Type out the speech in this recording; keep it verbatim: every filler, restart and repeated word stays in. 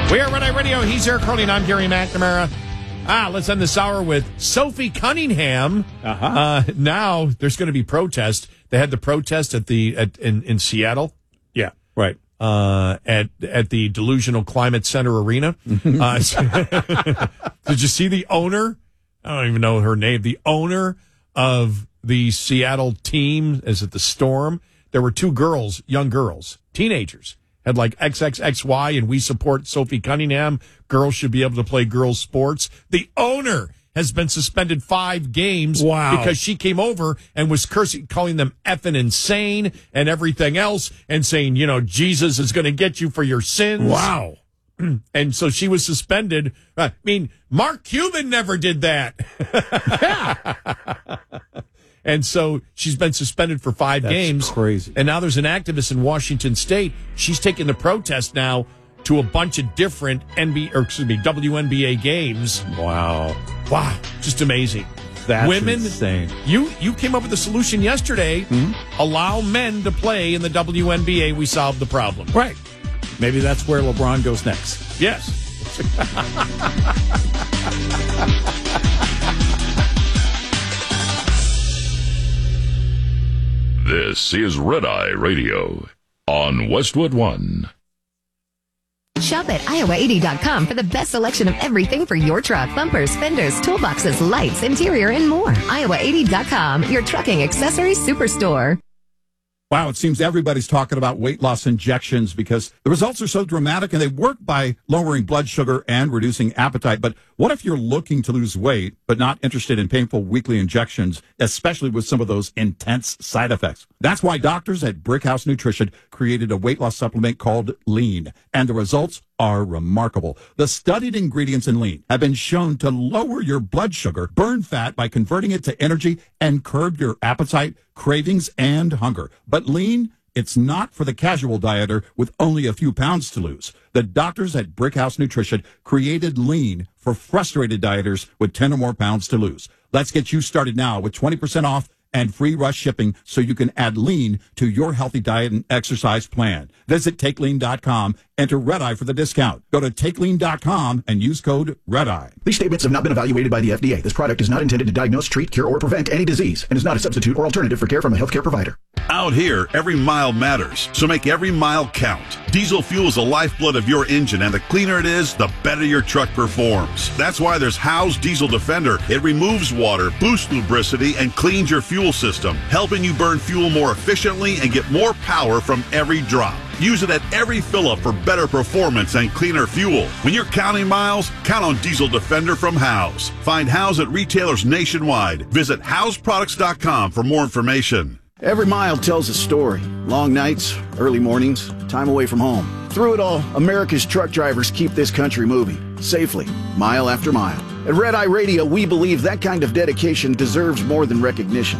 We are Red Eye Radio. He's Eric Carly, and I'm Gary McNamara. Ah, let's end this hour with Sophie Cunningham. Uh-huh. Uh, now there's going to be protest. They had the protest at the at, in in Seattle. Yeah, right. Uh, at at the Delusional Climate Center Arena. uh, did you see the owner? I don't even know her name. The owner of the Seattle team, is it the Storm? There were two girls, young girls, teenagers. Had like X X X Y, and we support Sophie Cunningham. Girls should be able to play girls' sports. The owner has been suspended five games wow. because she came over and was cursing, calling them effing insane and everything else, and saying, you know, Jesus is going to get you for your sins. Wow. And so she was suspended. I mean, Mark Cuban never did that. And so she's been suspended for five That's games. Crazy. And now there's an activist in Washington State. She's taking the protest now to a bunch of different N B A, or excuse me, W N B A games. Wow. Wow. Just amazing. That's Women, insane. You you came up with a solution yesterday. Mm-hmm. Allow men to play in the W N B A. We solved the problem. Right. Maybe that's where LeBron goes next. Yes. This is Red Eye Radio on Westwood One. Shop at Iowa eighty dot com for the best selection of everything for your truck. Bumpers, fenders, toolboxes, lights, interior, and more. Iowa eighty dot com, your trucking accessories superstore. Wow, it seems everybody's talking about weight loss injections because the results are so dramatic and they work by lowering blood sugar and reducing appetite. But what if you're looking to lose weight but not interested in painful weekly injections, especially with some of those intense side effects? That's why doctors at Brickhouse Nutrition created a weight loss supplement called Lean, and the results are remarkable. The studied ingredients in Lean have been shown to lower your blood sugar, burn fat by converting it to energy, and curb your appetite, cravings, and hunger. But Lean, it's not for the casual dieter with only a few pounds to lose. The doctors at Brickhouse Nutrition created Lean for frustrated dieters with ten or more pounds to lose. Let's get you started now with twenty percent off and free rush shipping so you can add Lean to your healthy diet and exercise plan. Visit take lean dot com, enter Red Eye for the discount. Go to take lean dot com and use code Red Eye. These statements have not been evaluated by the F D A. This product is not intended to diagnose, treat, cure, or prevent any disease and is not a substitute or alternative for care from a healthcare provider. Out here, every mile matters, so make every mile count. Diesel fuel is the lifeblood of your engine, and the cleaner it is, the better your truck performs. That's why there's Howe's Diesel Defender. It removes water, boosts lubricity, and cleans your fuel system, helping you burn fuel more efficiently and get more power from every drop. Use it at every fill-up for better performance and cleaner fuel. When you're counting miles, count on Diesel Defender from Howe's. Find Howe's at retailers nationwide. Visit Howe's Products dot com for more information. Every mile tells a story. Long nights, early mornings, time away from home. Through it all, America's truck drivers keep this country moving, safely, mile after mile. At Red Eye Radio, we believe that kind of dedication deserves more than recognition.